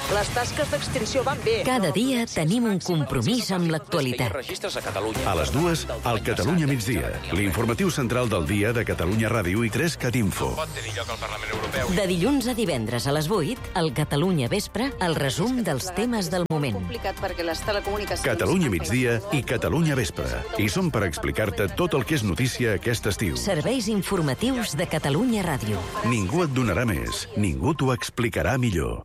Les tasques d'extinció van bé. Cada dia tenim un compromís amb l'actualitat. A les 2, al Catalunya migdia. L'informatiu central del dia de Catalunya Ràdio i 3 Catinfo. De dilluns a divendres a les 8, al Catalunya Vespre, el resum dels temes del moment. Catalunya migdia i Catalunya Vespre. I som per explicar-te tot el que és notícia aquest estiu. Serveis informatius de Catalunya Ràdio. Ningú et donarà més. Ningú t'ho explicarà millor.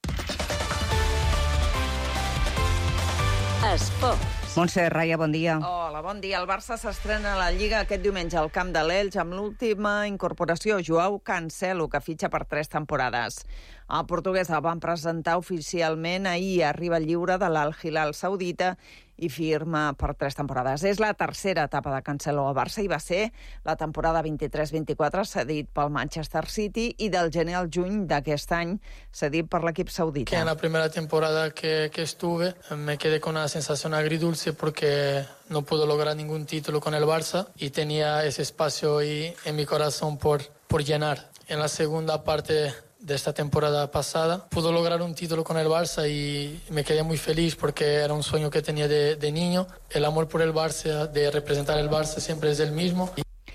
Esports. Montse Raia, bon dia. Hola, bon dia. El Barça s'estrena a la Lliga aquest diumenge al camp de l'Elx amb l'última incorporació, Joao Cancelo, que fitxa per 3 temporades. El portuguès el van presentar oficialment ahir, arriba lliure de l'Al Hilal saudita i firma per 3 temporades. És la tercera etapa de Cancelo al Barça i va ser la temporada 23-24 cedit pel Manchester City i del gener al juny d'aquest any cedit per l'equip saudita. Que en la primera temporada que estuve me quedé con una sensación agridulce porque no pude lograr ningún título con el Barça y tenía ese espacio ahí en mi corazón por llenar. En la segunda parte de esta temporada pasada pudo lograr un título con el Barça y me quedé muy feliz porque era un sueño que tenía de niño. El amor por el Barça, de representar el Barça, siempre es el mismo.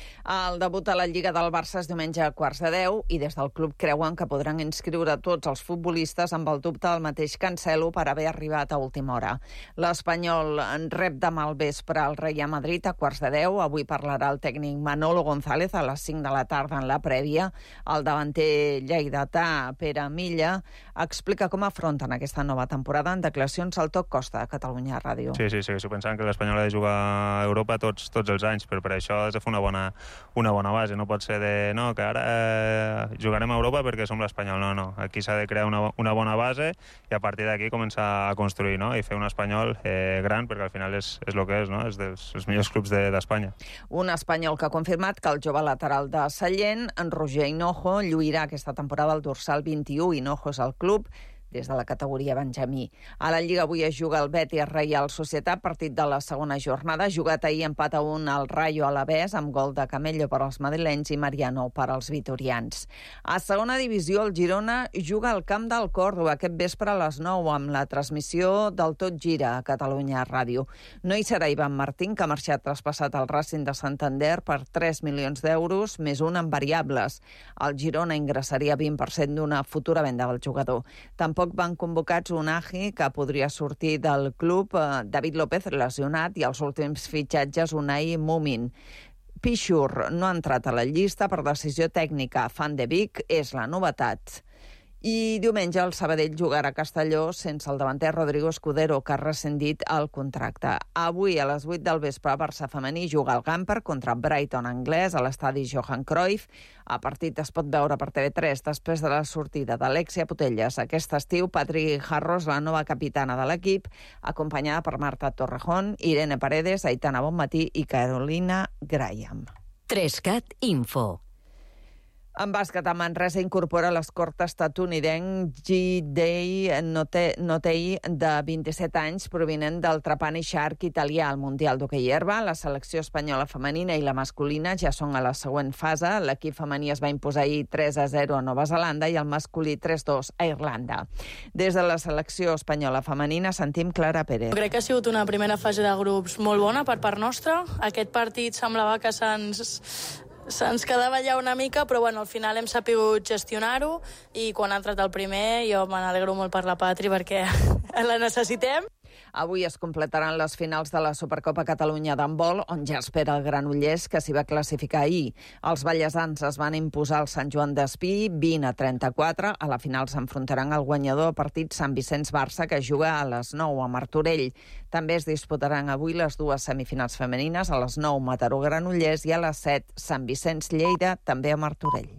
El debut a la Lliga del Barça és diumenge a 9:15 i des del club creuen que podran inscriure tots els futbolistes amb el dubte del mateix Cancelo per haver arribat a última hora. L'Espanyol rep demà al vespre el Reial Madrid a 9:15. Avui parlarà el tècnic Manolo González a les 5 de la tarda en la prèvia. El davanter lleidatà Pere Milla explica com afronten aquesta nova temporada en declaracions al Toc Costa de Catalunya Ràdio. Sí, segueixo pensant que l'Espanyol ha de jugar a Europa tots els anys, però per això has de fer una bona base. No pot ser de no, que ara jugarem a Europa perquè som l'Espanyol. No. Aquí s'ha de crear una bona base i a partir d'aquí començar a construir, no? I fer un Espanyol gran, perquè al final és el que és, no? És dels millors clubs d'Espanya. Un Espanyol que ha confirmat que el jove lateral de Sallent, en Roger Hinojo, lluirà aquesta temporada al dorsal 21. Hinojo és al club des de la categoria Benjamí. A la Lliga avui es juga el Betis Reial Societat, partit de la segona jornada. Jugat ahir empat a 1 al Rayo Alavés, amb gol de Camello per als madrilenys i Mariano per als vitorians. A segona divisió, el Girona juga al camp del Córdoba aquest vespre a les 9 amb la transmissió del Tot Gira a Catalunya Ràdio. No hi serà Ivan Martín, que ha marxat traspassat al Racing de Santander per 3 milions d'euros, més un en variables. El Girona ingressaria 20% d'una futura venda del jugador. Tampoc van convocats Unai, que podria sortir del club, David López lesionat i els últims fitxatges Unai Mumin. Pichur no ha entrat a la llista per decisió tècnica. Fan de Vic és la novetat. I diumenge el Sabadell jugarà a Castelló sense el davanter Rodrigo Escudero, que ha rescindit el contracte. Avui a les 8 del vespre Barça femení juga al Gamper contra Brighton anglès a l'estadi Johan Cruyff. El partit es pot veure per TV3 després de la sortida d'Alexia Putellas. Aquest estiu, Patri Jarros, la nova capitana de l'equip, acompanyada per Marta Torrejón, Irene Paredes, Aitana Bonmatí i Carolina Graham. 3CAT Info. En bàsquet, a Manresa incorpora l'escorta estatunidenc G-Day Notei, de 27 anys, provinent del Trapani Shark italià al Mundial d'Hoquei Herba. La selecció espanyola femenina i la masculina ja són a la següent fase. L'equip femení es va imposar ahir 3-0 a Nova Zelanda i el masculí 3-2 a Irlanda. Des de la selecció espanyola femenina sentim Clara Pérez. Crec que ha sigut una primera fase de grups molt bona per part nostra. Aquest partit semblava que se'ns quedava allà una mica, però bueno, al final hem sapigut gestionar-ho i quan ha entrat el primer jo me n'alegro molt per la Patri perquè la necessitem. Avui es completaran les finals de la Supercopa Catalunya d'handbol, on ja espera el Granollers, que s'hi va classificar ahir. Els ballesans es van imposar al Sant Joan d'Espí 20-34. A la final s'enfrontaran al guanyador del partit Sant Vicenç-Barça, que juga a les 9 a Martorell. També es disputaran avui les dues semifinals femenines, a les 9 Mataró-Granollers i a les 7 Sant Vicenç-Lleida, també a Martorell.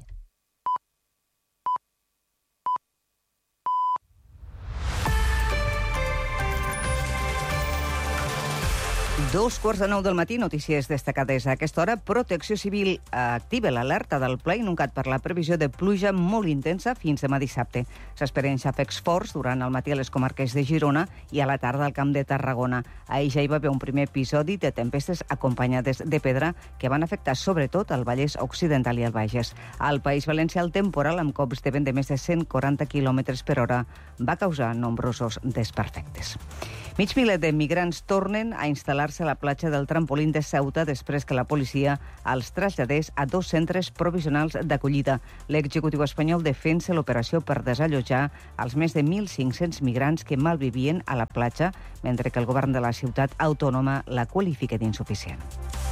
2:45 del matí, notícies destacades a aquesta hora. Protecció Civil activa l'alerta del Pla Inuncat per la previsió de pluja molt intensa fins demà dissabte. S'esperen xàfecs forts durant el matí a les comarques de Girona i a la tarda al Camp de Tarragona. Ahir ja hi va haver un primer episodi de tempestes acompanyades de pedra que van afectar sobretot el Vallès Occidental i el Bages. Al País Valencià, el temporal, amb cops de vent de més de 140 km per hora, va causar nombrosos desperfectes. Mig miler de migrants tornen a instal·lar-se a la platja del Trampolín de Ceuta després que la policia els traslladés a 2 centres provisionals d'acollida. L'executiu espanyol defensa l'operació per desallotjar els més de 1.500 migrants que malvivien a la platja, mentre que el govern de la ciutat autònoma la qualifica d'insuficient.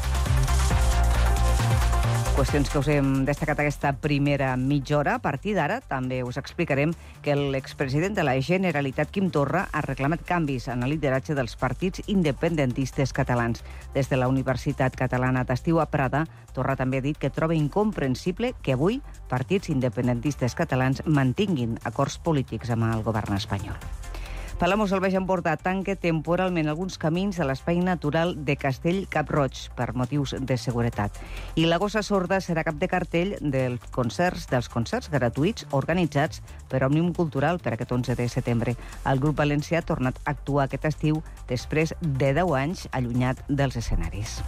Qüestions que us hem destacat aquesta primera mitja hora. A partir d'ara també us explicarem que l'expresident de la Generalitat, Quim Torra, ha reclamat canvis en el lideratge dels partits independentistes catalans. Des de la Universitat Catalana d'Estiu a Prada, Torra també ha dit que troba incomprensible que avui partits independentistes catalans mantinguin acords polítics amb el govern espanyol. Palamós, el Baix Empordà, tanca temporalment alguns camins a l'espai natural de Castell Cap-roig per motius de seguretat. I la Gossa Sorda serà cap de cartell dels concerts gratuïts organitzats per Òmnium Cultural per aquest 11 de setembre. El grup valencià ha tornat a actuar aquest estiu després de 10 anys allunyat dels escenaris.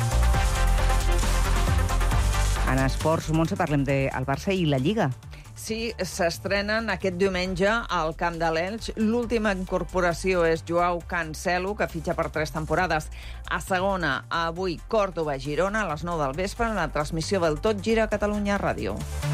En esports, Montse, parlem del Barça i la Lliga. Sí, s'estrenen aquest diumenge al Camp de l'Elx. L'última incorporació és Joao Cancelo, que fitxa per 3 temporades. A segona, avui, Còrdova-Girona, a les 9 del vespre, en la transmissió del Tot Gira Catalunya Ràdio.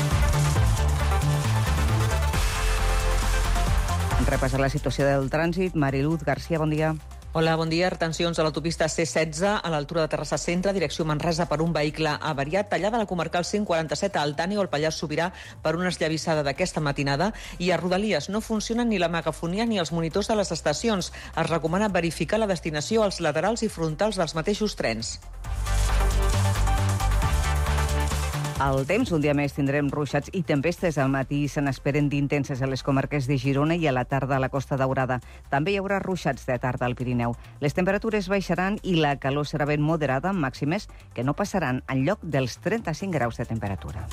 Repassar la situació del trànsit. Mariluz García, bon dia. Hola, bon dia. Retencions a l'autopista C16 a l'altura de Terrassa Centre, direcció Manresa, per un vehicle avariat, tallada a la comarcal 147 a Altània o al Pallars Sobirà per una esllavissada d'aquesta matinada, i a Rodalies no funcionen ni la megafonia ni els monitors de les estacions. Es recomana verificar la destinació als laterals i frontals dels mateixos trens. El temps, un dia més tindrem ruixats i tempestes. Al matí se n'esperen d'intenses a les comarques de Girona i a la tarda a la Costa Daurada. També hi haurà ruixats de tarda al Pirineu. Les temperatures baixaran i la calor serà ben moderada, amb màximes que no passaran enlloc dels 35 graus de temperatura.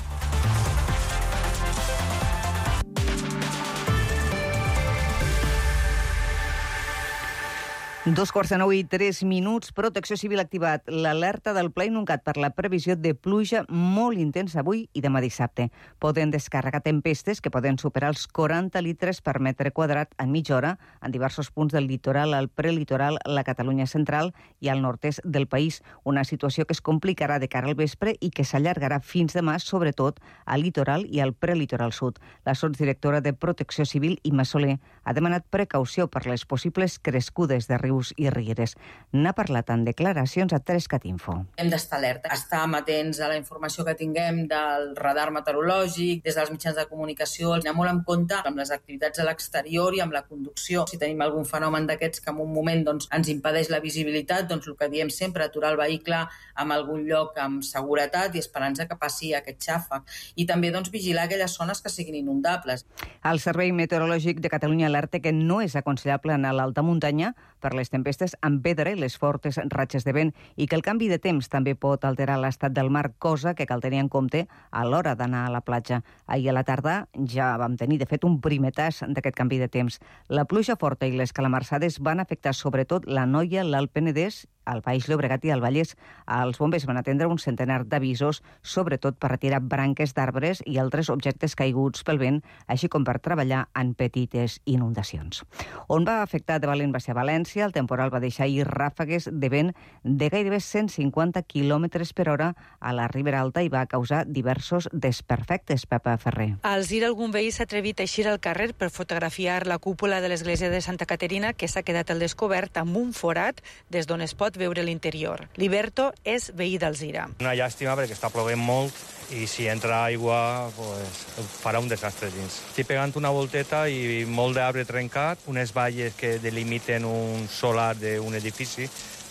Dos quarts de 9 i 3 minuts. Protecció Civil ha activat l'alerta del Pla Inuncat per la previsió de pluja molt intensa avui i demà dissabte. Poden descarregar tempestes que poden superar els 40 litres per metre quadrat en mitja hora en diversos punts del litoral, al prelitoral, la Catalunya central i al nord-est del país. Una situació que es complicarà de cara al vespre i que s'allargarà fins demà, sobretot al litoral i al prelitoral sud. La sotsdirectora de Protecció Civil, Imma Soler, ha demanat precaució per les possibles crescudes de rius i rieres. N'ha parlat en declaracions a 3cat Info. Hem d'estar alerta, estar atents a la informació que tinguem del radar meteorològic, des dels mitjans de comunicació, anar molt en compte amb les activitats a l'exterior i amb la conducció. Si tenim algun fenomen d'aquests que en un moment ens impedeix la visibilitat, el que diem sempre, aturar el vehicle en algun lloc amb seguretat i esperança que passi aquest xàfec. I també vigilar aquelles zones que siguin inundables. El Servei Meteorològic de Catalunya alerta que no és aconsellable anar a l'alta muntanya per les tempestes amb pedra i les fortes ratxes de vent, i que el canvi de temps també pot alterar l'estat del mar, cosa que cal tenir en compte a l'hora d'anar a la platja. Ahir a la tarda ja vam tenir, de fet, un primer tas d'aquest canvi de temps. La pluja forta i les calamarsades van afectar sobretot l'Anoia, l'Alt Penedès, al Baix Llobregat i al Vallès. Els bombers van atendre un centenar d'avisos, sobretot per retirar branques d'arbres i altres objectes caiguts pel vent, així com per treballar en petites inundacions. On va afectar de valent va ser a València. El temporal va deixar ahir ràfegues de vent de gairebé 150 km per hora a la Ribera Alta i va causar diversos desperfectes. Pepa Ferrer. Al Zira, algun veí s'ha atrevit a eixir al carrer per fotografiar la cúpula de l'església de Santa Caterina, que s'ha quedat al descobert amb un forat des d'on es pot veure l'interior. Liberto és veí d'Alzira. Una llàstima perquè està plovent molt i si entra aigua farà un desastre dins. Estic pegant una volteta i molt d'arbre trencat, unes valles que delimiten un solar d'un edifici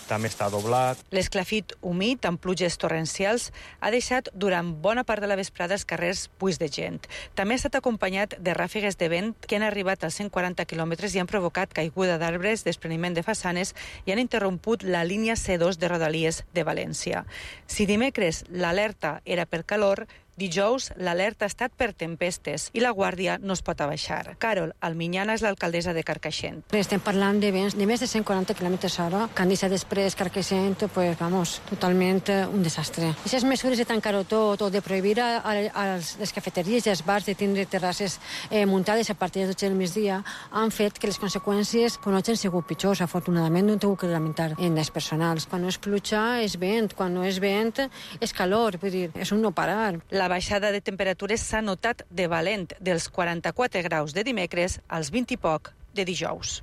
també està doblat. L'esclafit humit, amb pluges torrencials, ha deixat durant bona part de la vesprada els carrers buits de gent. També ha estat acompanyat de ràfegues de vent que han arribat als 140 quilòmetres i han provocat caiguda d'arbres, despreniment de façanes i han interromput la línia C2 de Rodalies de València. Si dimecres l'alerta era per calor, dijous l'alerta ha estat per tempestes i la guàrdia no es pot abaixar. Carol Alminyana és l'alcaldessa de Carcaixent. Estem parlant de vents de més de 140 km/h, que han deixat després Carcaixent, pues, vamos, totalment un desastre. Aquestes mesures de tancar-ho tot o de prohibir a les cafeteries i als bars de tindre terrasses muntades a partir de les 12 del migdia han fet que les conseqüències no hagin sigut pitjors. Afortunadament no hem tingut que lamentar en els personals. Quan no és pluja és vent, quan no és vent és calor, vull dir, és un no parar. La baixada de temperatures s'ha notat de valent, dels 44 graus de dimecres als 20 i poc de dijous.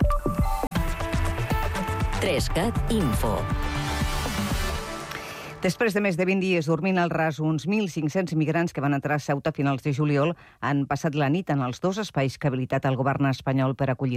3CAT Info. Després de més de 20 dies dormint al ras, uns 1.500 migrants que van entrar a Ceuta a finals de juliol han passat la nit en els 2 espais que ha habilitat el govern espanyol per acollir